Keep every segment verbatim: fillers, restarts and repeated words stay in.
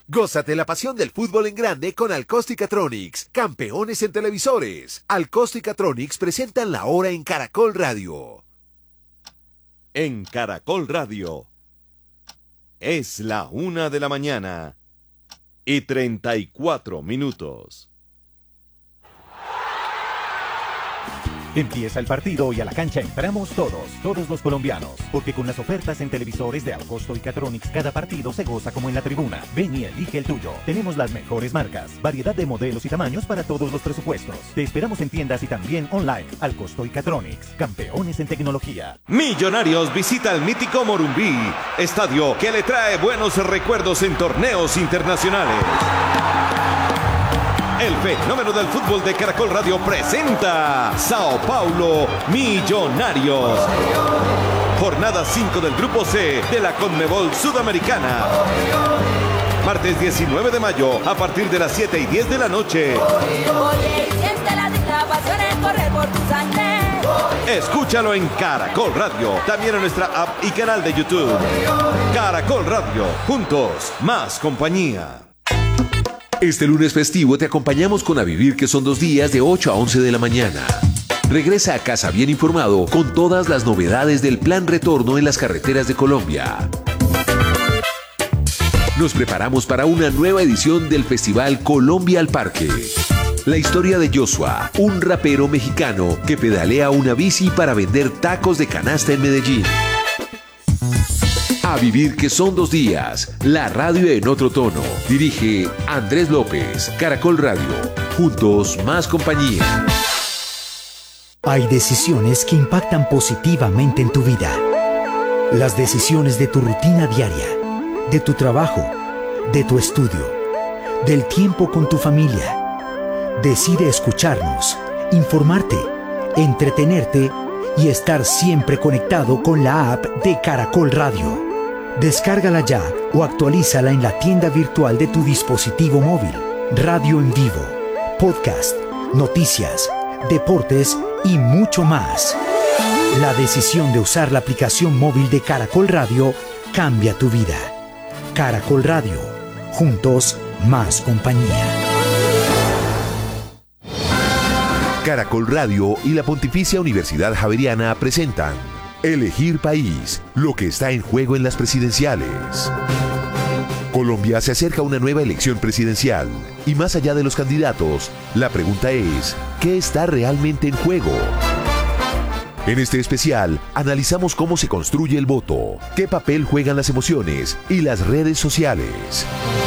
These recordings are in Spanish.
Gózate la pasión del fútbol en grande con Alcostica-Tronics, campeones en televisores. Alcostica-Tronics presentan la hora en Caracol Radio. En Caracol Radio es la una de la mañana y treinta y cuatro minutos. Empieza el partido y a la cancha entramos todos, todos los colombianos, porque con las ofertas en televisores de Alcostica-Tronics cada partido se goza como en la tribuna. Ven y elige el tuyo. Tenemos las mejores marcas, variedad de modelos y tamaños para todos los presupuestos. Te esperamos en tiendas y también online. Alcostica-Tronics, campeones en tecnología. Millonarios visita el mítico Morumbí, estadio que le trae buenos recuerdos en torneos internacionales. El fenómeno del fútbol de Caracol Radio presenta Sao Paulo Millonarios. Jornada cinco del Grupo C de la Conmebol Sudamericana. Martes diecinueve de mayo a partir de las siete y diez de la noche. Escúchalo en Caracol Radio, también en nuestra app y canal de YouTube. Caracol Radio, juntos, más compañía. Este lunes festivo te acompañamos con A Vivir, que son dos días de ocho a once de la mañana. Regresa a casa bien informado con todas las novedades del plan retorno en las carreteras de Colombia. Nos preparamos para una nueva edición del Festival Colombia al Parque. La historia de Joshua, un rapero mexicano que pedalea una bici para vender tacos de canasta en Medellín. A Vivir, que son dos días. La radio en otro tono. Dirige Andrés López. Caracol Radio. Juntos, más compañía. Hay decisiones que impactan positivamente en tu vida. Las decisiones de tu rutina diaria, de tu trabajo, de tu estudio, del tiempo con tu familia. Decide escucharnos, informarte, entretenerte y estar siempre conectado con la app de Caracol Radio. Descárgala ya o actualízala en la tienda virtual de tu dispositivo móvil. Radio en vivo, podcast, noticias, deportes y mucho más. La decisión de usar la aplicación móvil de Caracol Radio cambia tu vida. Caracol Radio, juntos, más compañía. Caracol Radio y la Pontificia Universidad Javeriana presentan Elegir País, lo que está en juego en las presidenciales. Colombia se acerca a una nueva elección presidencial y más allá de los candidatos, la pregunta es, ¿qué está realmente en juego? En este especial, analizamos cómo se construye el voto, qué papel juegan las emociones y las redes sociales.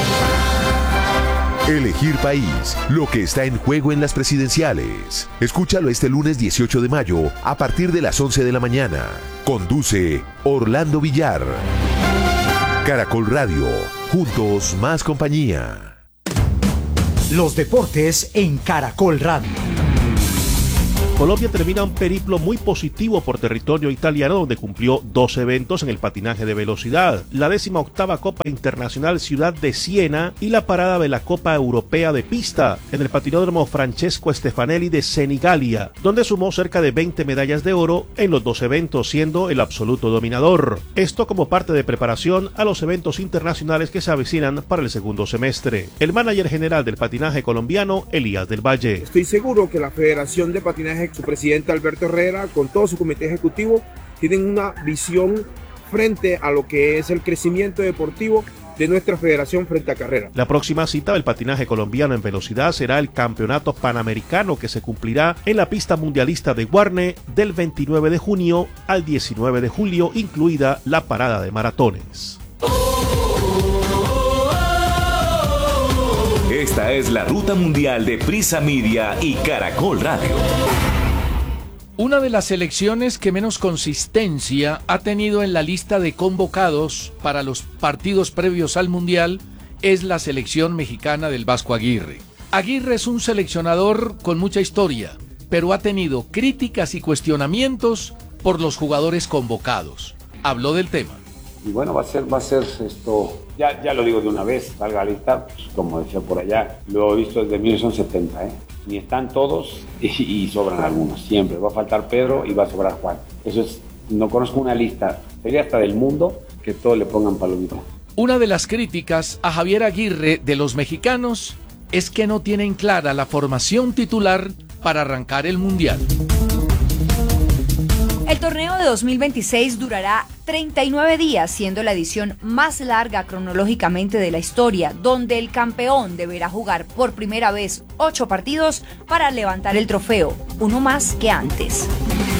Elegir País, lo que está en juego en las presidenciales. Escúchalo este lunes dieciocho de mayo a partir de las once de la mañana. Conduce Orlando Villar. Caracol Radio, juntos, más compañía. Los deportes en Caracol Radio. Colombia termina un periplo muy positivo por territorio italiano, donde cumplió dos eventos en el patinaje de velocidad, la décima octava Copa Internacional Ciudad de Siena y la parada de la Copa Europea de Pista en el patinódromo Francesco Stefanelli de Senigallia, donde sumó cerca de veinte medallas de oro en los dos eventos, siendo el absoluto dominador. Esto como parte de preparación a los eventos internacionales que se avecinan para el segundo semestre. El manager general del patinaje colombiano, Elías del Valle. Estoy seguro que la Federación de Patinaje, su presidente Alberto Herrera, con todo su comité ejecutivo, tienen una visión frente a lo que es el crecimiento deportivo de nuestra federación frente a carrera. La próxima cita del patinaje colombiano en velocidad será el Campeonato Panamericano, que se cumplirá en la pista mundialista de Guarne del veintinueve de junio al diecinueve de julio, incluida la parada de maratones. Esta es la ruta mundial de Prisa Media y Caracol Radio. Una de las selecciones que menos consistencia ha tenido en la lista de convocados para los partidos previos al Mundial es la selección mexicana del Vasco Aguirre. Aguirre es un seleccionador con mucha historia, pero ha tenido críticas y cuestionamientos por los jugadores convocados. Habló del tema. Y bueno, va a ser, va a ser esto, ya, ya lo digo de una vez, valga la lista, pues, como decía por allá, lo he visto desde mil novecientos setenta, ¿eh? Ni están todos y, y sobran algunos, siempre. Va a faltar Pedro y va a sobrar Juan. Eso es, no conozco una lista, sería hasta del mundo, que todos le pongan palomita. Una de las críticas a Javier Aguirre de los mexicanos es que no tienen clara la formación titular para arrancar el Mundial. El torneo de dos mil veintiséis durará treinta y nueve días, siendo la edición más larga cronológicamente de la historia, donde el campeón deberá jugar por primera vez ocho partidos para levantar el trofeo, uno más que antes.